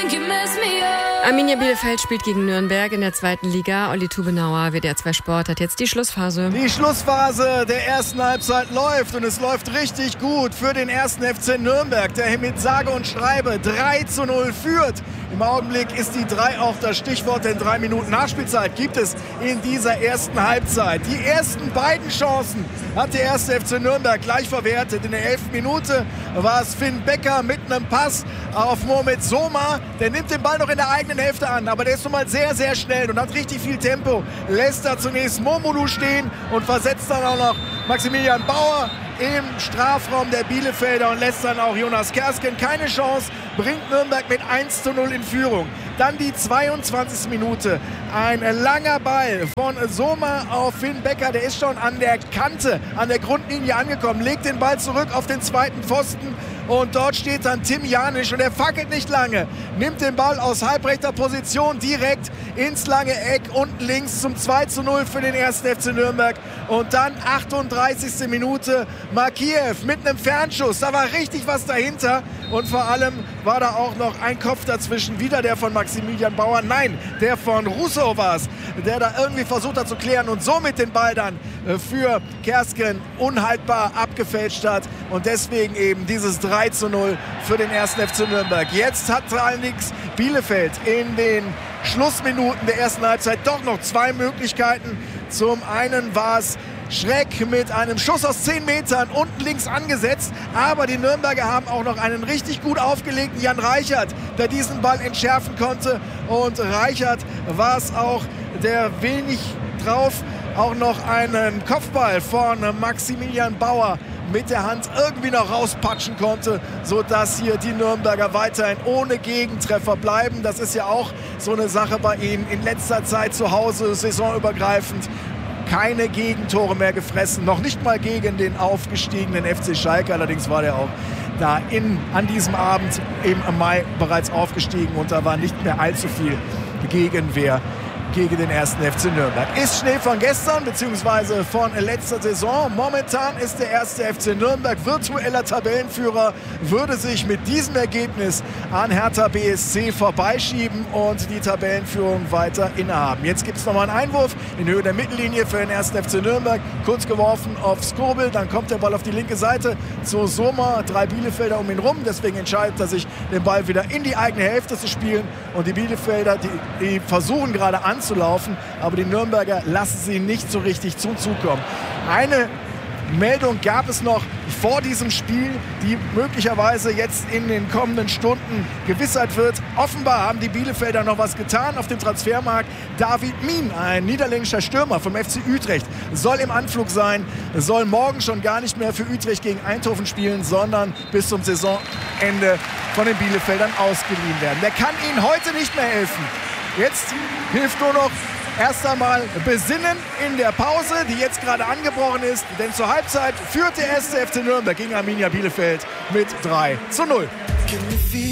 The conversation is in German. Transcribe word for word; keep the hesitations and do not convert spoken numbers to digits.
Arminia Bielefeld spielt gegen Nürnberg in der zweiten Liga. Olli Tubenauer, W D R zwei Sport, hat jetzt die Schlussphase. Die Schlussphase der ersten Halbzeit läuft und es läuft richtig gut für den ersten F C Nürnberg, der mit sage und schreibe drei zu null führt. Im Augenblick ist die drei auch das Stichwort, denn drei Minuten Nachspielzeit gibt es in dieser ersten Halbzeit. Die ersten beiden Chancen hat der erste F C Nürnberg gleich verwertet. In der elften Minute war es Finn Becker mit einem Pass auf Mohamed Soma. Der nimmt den Ball noch in der eigenen Hälfte an, aber der ist nun mal sehr, sehr schnell und hat richtig viel Tempo. Lässt da zunächst Momolu stehen und versetzt dann auch noch Maximilian Bauer im Strafraum der Bielefelder und lässt dann auch Jonas Kersken keine Chance, bringt Nürnberg mit eins zu null in Führung. Dann die zweiundzwanzigste Minute. Ein langer Ball von Soma auf Finn Becker. Der ist schon an der Kante, an der Grundlinie angekommen. Legt den Ball zurück auf den zweiten Pfosten. Und dort steht dann Tim Janisch und er fackelt nicht lange. Nimmt den Ball aus halbrechter Position direkt ins lange Eck. Unten links zum zwei zu null für den ersten F C Nürnberg. Und dann achtunddreißigste Minute. Makiev mit einem Fernschuss. Da war richtig was dahinter. Und vor allem war da auch noch ein Kopf dazwischen. Wieder der von Maximilian Bauer. Nein, der von Rousseau war es, der da irgendwie versucht hat zu klären und somit den Ball dann für Kersken unhaltbar abgefälscht hat. Und deswegen eben dieses drei zu null für den ersten F C Nürnberg. Jetzt hat allerdings Bielefeld in den Schlussminuten der ersten Halbzeit doch noch zwei Möglichkeiten. Zum einen war es Schreck mit einem Schuss aus zehn Metern unten links angesetzt. Aber die Nürnberger haben auch noch einen richtig gut aufgelegten Jan Reichert, der diesen Ball entschärfen konnte. Und Reichert war es auch, der wenig drauf auch noch einen Kopfball von Maximilian Bauer mit der Hand irgendwie noch rauspatschen konnte, sodass hier die Nürnberger weiterhin ohne Gegentreffer bleiben. Das ist ja auch so eine Sache bei ihnen in letzter Zeit zu Hause, saisonübergreifend. Keine Gegentore mehr gefressen, noch nicht mal gegen den aufgestiegenen F C Schalke. Allerdings war der auch da in, an diesem Abend im Mai bereits aufgestiegen und da war nicht mehr allzu viel Gegenwehr gegen den ersten F C Nürnberg. Ist Schnee von gestern bzw. von letzter Saison. Momentan ist der erste F C Nürnberg virtueller Tabellenführer, würde sich mit diesem Ergebnis an Hertha B S C vorbeischieben und die Tabellenführung weiter innehaben. Jetzt gibt es nochmal einen Einwurf in Höhe der Mittellinie für den ersten F C Nürnberg. Kurz geworfen auf Skobel, dann kommt der Ball auf die linke Seite zu Soma. Drei Bielefelder um ihn rum, deswegen entscheidet er sich, den Ball wieder in die eigene Hälfte zu spielen. Und die Bielefelder, die, die versuchen gerade anzufangen, zu laufen, aber die Nürnberger lassen sie nicht so richtig zum Zug kommen. Eine Meldung gab es noch vor diesem Spiel, die möglicherweise jetzt in den kommenden Stunden gewissert wird. Offenbar haben die Bielefelder noch was getan auf dem Transfermarkt. David Mien, ein niederländischer Stürmer vom F C Utrecht, soll im Anflug sein, soll morgen schon gar nicht mehr für Utrecht gegen Eindhoven spielen, sondern bis zum Saisonende von den Bielefeldern ausgeliehen werden. Der kann ihnen heute nicht mehr helfen. Jetzt hilft nur noch erst einmal besinnen in der Pause, die jetzt gerade angebrochen ist. Denn zur Halbzeit führt der erste F C Nürnberg gegen Arminia Bielefeld mit drei zu null.